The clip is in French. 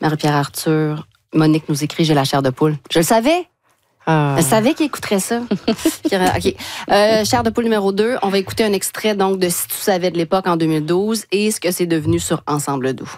Marie-Pierre Arthur, Monique nous écrit « J'ai la chair de poule ». Je le savais. Je savais qu'il écouterait ça. OK. Chair de poule numéro 2, on va écouter un extrait donc de Si tu savais de l'époque en 2012 et ce que c'est devenu sur Ensemble doux.